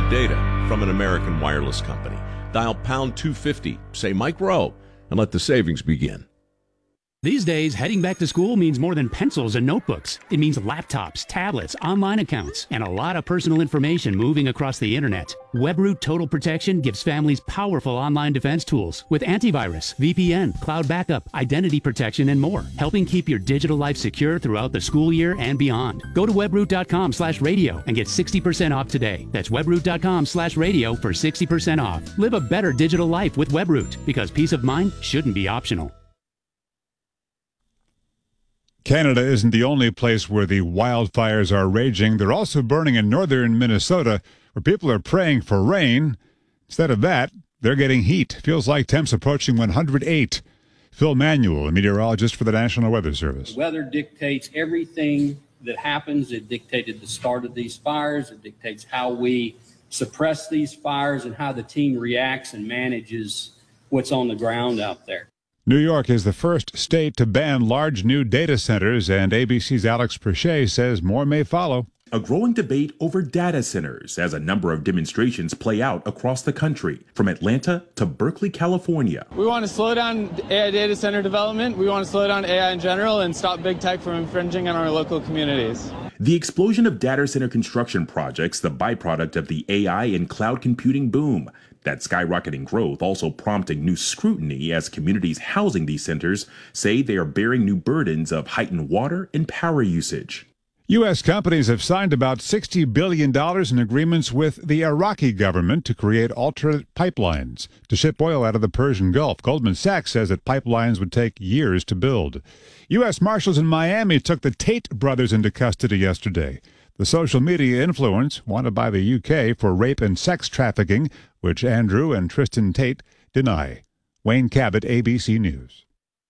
unlimited data from an American wireless company. Dial pound 250, say Mike Rowe, and let the savings begin. These days, heading back to school means more than pencils and notebooks. It means laptops, tablets, online accounts, and a lot of personal information moving across the internet. WebRoot Total Protection gives families powerful online defense tools with antivirus, VPN, cloud backup, identity protection, and more, helping keep your digital life secure throughout the school year and beyond. Go to webroot.com/radio and get 60% off today. That's webroot.com/radio for 60% off. Live a better digital life with WebRoot, because peace of mind shouldn't be optional. Canada isn't the only place where the wildfires are raging. They're also burning in northern Minnesota, where people are praying for rain. Instead of that, they're getting heat. Feels like temps approaching 108. Phil Manuel, a meteorologist for the National Weather Service. Weather dictates everything that happens. It dictated the start of these fires. It dictates how we suppress these fires and how the team reacts and manages what's on the ground out there. New York is the first state to ban large new data centers, and ABC's Alex Perche says more may follow. A growing debate over data centers as a number of demonstrations play out across the country, from Atlanta to Berkeley, California. We want to slow down AI data center development. We want to slow down AI in general and stop big tech from infringing on our local communities. The explosion of data center construction projects, the byproduct of the AI and cloud computing boom. That skyrocketing growth also prompting new scrutiny as communities housing these centers say they are bearing new burdens of heightened water and power usage. U.S. companies have signed about $60 billion in agreements with the Iraqi government to create alternate pipelines to ship oil out of the Persian Gulf. Goldman Sachs says that pipelines would take years to build. U.S. Marshals in Miami took the Tate brothers into custody yesterday. The social media influence wanted by the U.K. for rape and sex trafficking, which Andrew and Tristan Tate deny. Wayne Cabot, ABC News.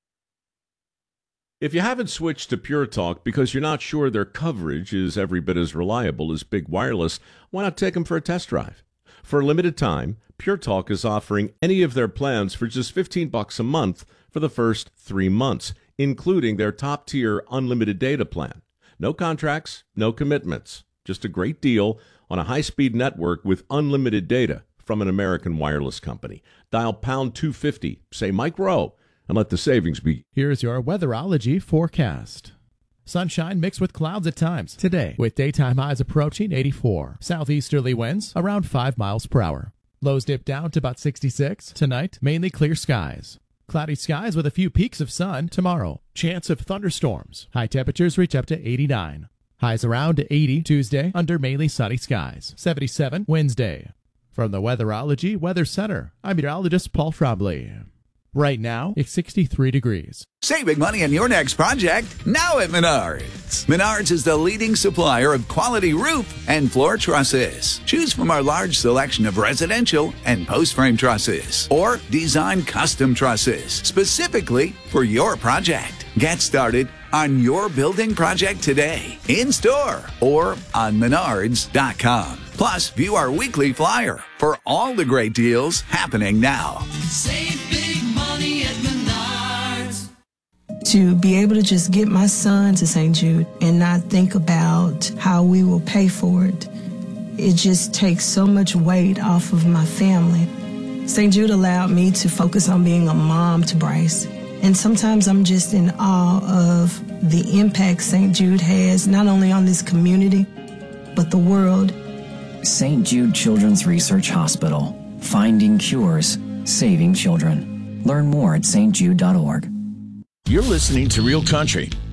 If you haven't switched to Pure Talk because you're not sure their coverage is every bit as reliable as Big Wireless, why not take them for a test drive? For a limited time, Pure Talk is offering any of their plans for just $15 a month for the first 3 months, including their top-tier unlimited data plan. No contracts, no commitments, just a great deal on a high-speed network with unlimited data from an American wireless company. Dial pound 250, say Mike Rowe, and let the savings begin. Here's your weatherology forecast. Sunshine mixed with clouds at times today, with daytime highs approaching 84. Southeasterly winds around 5 miles per hour. Lows dip down to about 66. Tonight, mainly clear skies. Cloudy skies with a few peaks of sun tomorrow. Chance of thunderstorms. High temperatures reach up to 89. Highs around 80 Tuesday under mainly sunny skies. 77 Wednesday. From the Weatherology Weather Center, I'm meteorologist Paul Frobley. Right now, it's 63 degrees. Saving money on your next project now at Menards. Menards is the leading supplier of quality roof and floor trusses. Choose from our large selection of residential and post-frame trusses or design custom trusses specifically for your project. Get started on your building project today, in-store or on Menards.com. Plus, view our weekly flyer for all the great deals happening now. Save big money at Menards. To be able to just get my son to St. Jude and not think about how we will pay for it, it just takes so much weight off of my family. St. Jude allowed me to focus on being a mom to Bryce. And sometimes I'm just in awe of the impact St. Jude has, not only on this community, but the world. St. Jude Children's Research Hospital. Finding cures, saving children. Learn more at stjude.org. You're listening to Real Country